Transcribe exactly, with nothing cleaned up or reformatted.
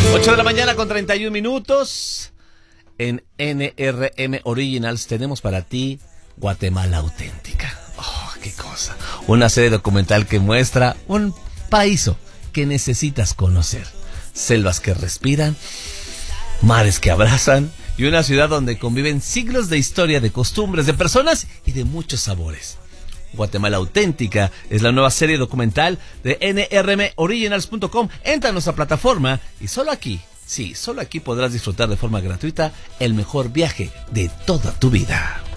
ocho de la mañana con treinta y un minutos. En N R M Originals tenemos para ti Guatemala Auténtica. Oh, qué cosa. Una serie documental que muestra un paraíso que necesitas conocer. Selvas que respiran, mares que abrazan y una ciudad donde conviven siglos de historia, de costumbres, de personas y de muchos sabores. Guatemala Auténtica es la nueva serie documental de N R M Originals punto com. Entra a nuestra plataforma y solo aquí, sí, solo aquí podrás disfrutar de forma gratuita el mejor viaje de toda tu vida.